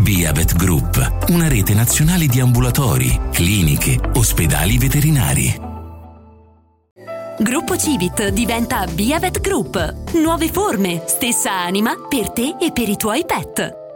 Biavet Group, una rete nazionale di ambulatori, cliniche, ospedali veterinari. Gruppo Civit diventa Biavet Group. Nuove forme, stessa anima per te e per i tuoi pet.